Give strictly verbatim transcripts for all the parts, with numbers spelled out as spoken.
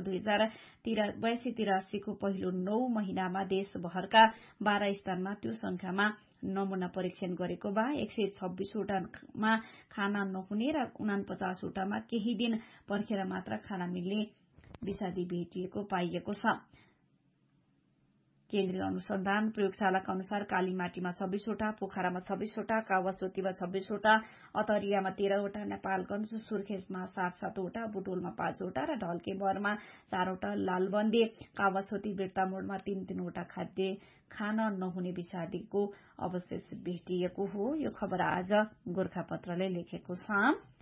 दुई हजार बयासी तिरासीको पहिलो नौ महिनामा देशभरका बाह्र स्थानमा त्यो संख्यामा नमूना परीक्षण गरेको भए एक सय छब्बीसवटामा खाना नहुने र उनापचासवटामा केही दिन पर्खेर मात्र खाना मिल्ने विषादी भेटिएको पाइएको छ। केन्द्रीय अनुसन्धान प्रयोगशालाका अनुसार कालीमाटीमा छब्बीसवटा, पोखरामा छब्बीसवटा, कावासोतीमा छब्बीसवटा, अतरियामा तेह्रवटा, नेपालगंज सुर्खेतमा सात सातवटा, बुटोलमा पाँचवटा र ढल्केबरमा चारवटा, लालबन्दे, कावासोती, बिर्तामोडमा तीन तीनवटा खाद्य खाना नहुने विषादीको अवशेष भेटिएको हो। यो खबर आज गोर्खापत्रले लेखेको छ।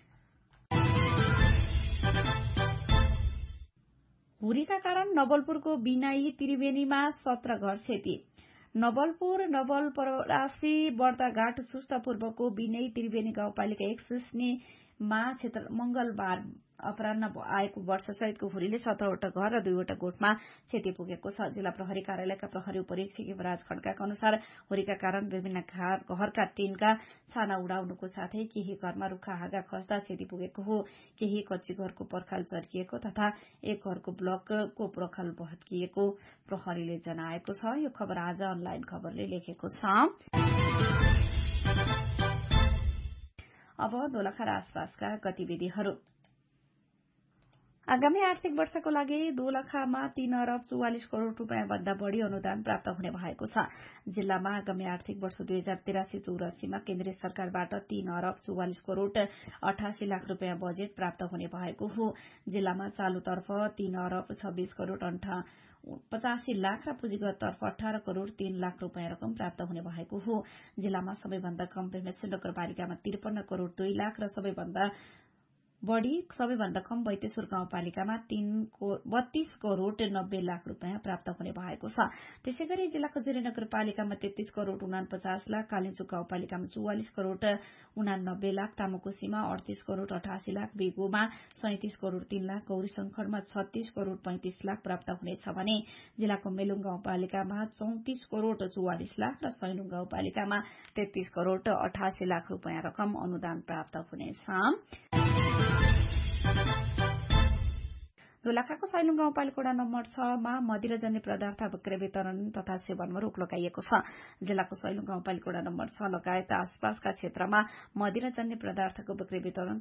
हुरीका कारण नवलपुरको बिनाई त्रिवेणीमा सत्र घर क्षति। नवलपुर नवलपरासी बर्दाघाट सुस्तपूर्वको बिनाई त्रिवेणी गाउँपालिका एक सुस्नीमा क्षेत्र मंगलबार अपराह्न आएको वर्षसहितको हुरीले सत्रवटा घर र दुईवटा गोठमा क्षति पुगेको छ। जिल्ला प्रहरी कार्यालयका प्रहरी उपरीक्षक युवराज खड्काका अनुसार हुरीका कारण विभिन्न घरका टीनका छाना उडाउनुको साथै केही घरमा रूखा हाँगा खस्दा क्षति पुगेको हो। केही कच्ची घरको पर्खाल चर्किएको तथा एक घरको ब्लकको पर्खाल भत्किएको प्रहरीले जनाएको छ। यो खबर आज अनलाइन खबरले लेखेको छ। अब दोलखा र आसपासका गतिविधिहरू। आगामी आर्थिक वर्षको लागि दोलखामा तीन अरब चौवालिस करोड़ रूपियाँ भन्दा बढ़ी अनुदान प्राप्त हुने भएको छ। जिल्लामा आगामी आर्थिक वर्ष दुई हजार तिरासी चौरासीमा केन्द्रीय सरकारबाट तीन अरब चौवालिस करोड़ अठासी लाख रूपियाँ बजेट प्राप्त हुने भएको हो। जिल्लामा चालुतर्फ तीन अरब छब्बीस करोड़ पचासी लाख र पुँजीगततर्फ अठारह करोड़ तीन लाख रूपियाँ रकम प्राप्त हुने भएको हो। जिल्लामा सबैभन्दा कम भीमेश्वर नगरपालिकामा त्रिपन्न करोड़ दुई लाख र सबैभन्दा बढ़ी सबैभन्दा कम बैतेश्वर गाउँपालिकामा बत्तीस करोड़ नब्बे लाख रूपियाँ प्राप्त हुने भएको छ। त्यसै गरी जिल्लाको जिरी नगरपालिकामा तेत्तीस करोड़ उनापचास लाख, कालिचुक गाउँपालिकामा चौवालिस करोड़ उनानब्बे लाख, तामुकोसीमा अडतीस करोड़ अठासी लाख, बेगोमा सैंतीस करोड़ तीन लाख, गौरीशंखरमा छत्तीस करोड़ पैंतीस लाख प्राप्त हुनेछ भने जिल्लाको मेलुङ गाउँपालिकामा चौतिस करोड़ चौवालिस लाख र सैलुङ गाउँपालिकामा तेत्तीस करोड़ अठासी लाख रूपियाँ रकम अनुदान प्राप्त हुनेछ। दोलखाको सैलुङ गाउँपालिका वडा नम्बर छमा मदिराजन्य पदार्थ बिक्री वितरण तथा सेवनमा रोक लगाइएको छ। जिल्लाको सैलुङ गाउँपालिका वडा नम्बर छ लगायत आसपासका क्षेत्रमा मदिराजन्य पदार्थको बिक्री वितरण